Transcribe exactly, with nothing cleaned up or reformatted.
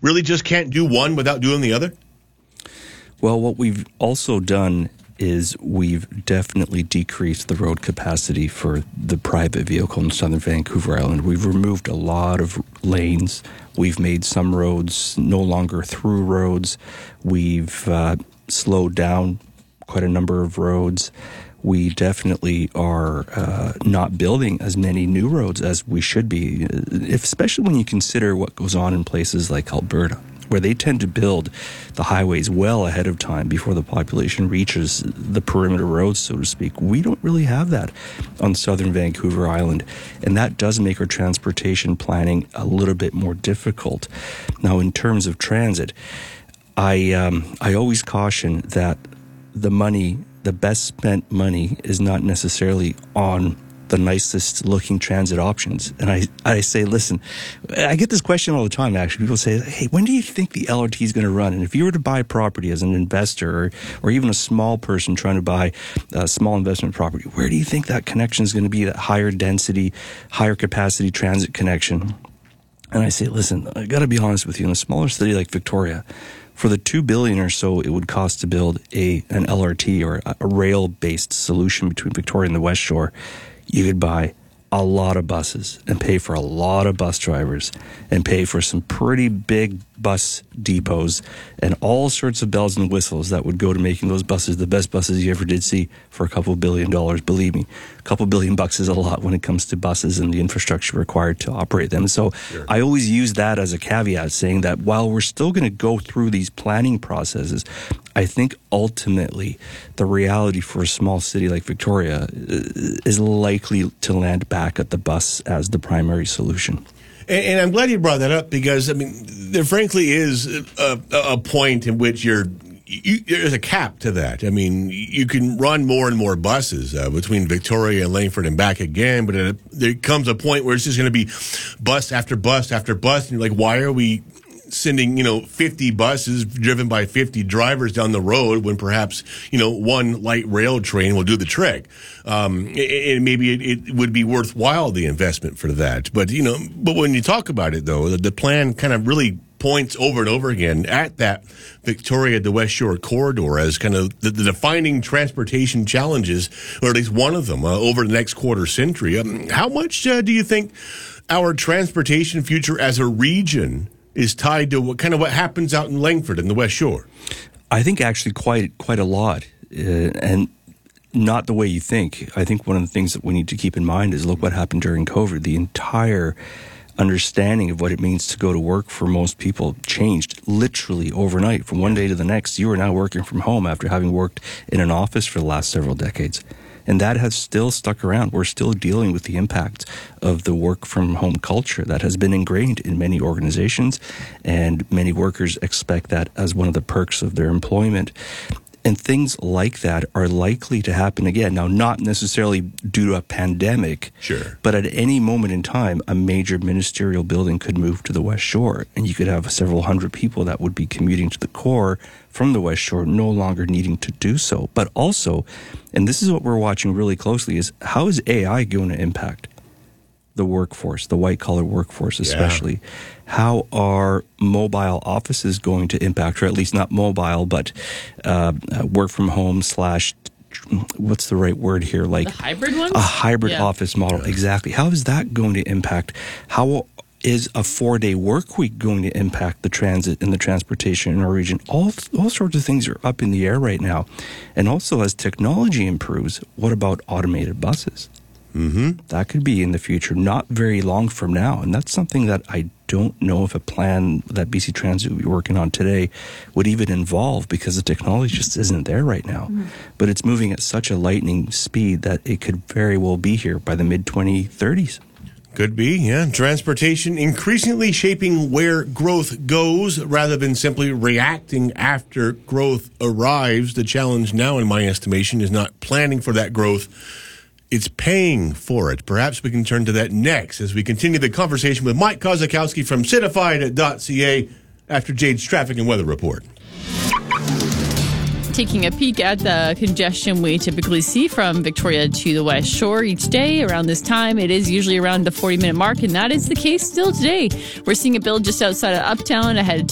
really just can't do one without doing the other? Well, what we've also done is we've definitely decreased the road capacity for the private vehicle in southern Vancouver Island. We've removed a lot of lanes. We've made some roads no longer through roads. We've uh, slowed down quite a number of roads. We definitely are uh, not building as many new roads as we should be, if, especially when you consider what goes on in places like Alberta, where they tend to build the highways well ahead of time before the population reaches the perimeter roads, so to speak. We don't really have that on southern Vancouver Island, and that does make our transportation planning a little bit more difficult. Now, in terms of transit, I um, I always caution that the money, the best spent money, is not necessarily on the nicest looking transit options. And I, I say, listen, I get this question all the time, actually. People say, hey, when do you think the L R T is going to run? And if you were to buy property as an investor, or, or even a small person trying to buy a small investment property, where do you think that connection is going to be, that higher density, higher capacity transit connection? And I say, listen, I got to be honest with you, in a smaller city like Victoria, for the two billion dollars or so it would cost to build a an L R T or a, a rail-based solution between Victoria and the West Shore, you could buy a lot of buses and pay for a lot of bus drivers and pay for some pretty big bus depots and all sorts of bells and whistles that would go to making those buses the best buses you ever did see for a couple billion dollars. Believe me, a couple billion bucks is a lot when it comes to buses and the infrastructure required to operate them. So sure. I always use that as a caveat, saying that while we're still going to go through these planning processes, I think ultimately the reality for a small city like Victoria is likely to land back at the bus as the primary solution. And, and I'm glad you brought that up, because, I mean, there frankly is a, a point in which you're, you, there's a cap to that. I mean, you can run more and more buses uh, between Victoria and Langford and back again, but it, there comes a point where it's just going to be bus after bus after bus, and you're like, why are we sending, you know, fifty buses driven by fifty drivers down the road when perhaps, you know, one light rail train will do the trick? Um, and maybe it, it would be worthwhile, the investment for that. But, you know, but when you talk about it, though, the, the plan kind of really points over and over again at that Victoria to West Shore corridor as kind of the, the defining transportation challenges, or at least one of them, uh, over the next quarter century. Um, how much uh, do you think our transportation future as a region is tied to what kind of what happens out in Langford and the West Shore? I think actually quite quite a lot, uh, and not the way you think. I think one of the things that we need to keep in mind is look what happened during COVID. The entire understanding of what it means to go to work for most people changed literally overnight. From one day to the next, you are now working from home after having worked in an office for the last several decades. And that has still stuck around. We're still dealing with the impact of the work from home culture that has been ingrained in many organizations, and many workers expect that as one of the perks of their employment. And things like that are likely to happen again. Now, not necessarily due to a pandemic, sure, but at any moment in time, a major ministerial building could move to the West Shore, and you could have several hundred people that would be commuting to the core from the West Shore no longer needing to do so. But also, and this is what we're watching really closely, is how is A I going to impact the workforce, the white-collar workforce especially? Yeah. How are mobile offices going to impact, or at least not mobile, but uh, work from home slash, what's the right word here? Like the hybrid ones? A hybrid yeah. office model, yeah. exactly. How is that going to impact? How is a four-day work week going to impact the transit and the transportation in our region? All, all sorts of things are up in the air right now. And also, as technology improves, what about automated buses? Mm-hmm. That could be in the future, not very long from now. And that's something that I don't know if a plan that B C Transit would be working on today would even involve, because the technology just isn't there right now. Mm. But it's moving at such a lightning speed that it could very well be here by the mid twenty thirties. Could be, yeah. Transportation increasingly shaping where growth goes rather than simply reacting after growth arrives. The challenge now, in my estimation, is not planning for that growth. It's paying for it. Perhaps we can turn to that next as we continue the conversation with Mike Kozakowski from Citified dot C A after Jade's traffic and weather report. Taking a peek at the congestion we typically see from Victoria to the West Shore each day around this time. It is usually around the forty-minute mark, and that is the case still today. We're seeing a build just outside of Uptown ahead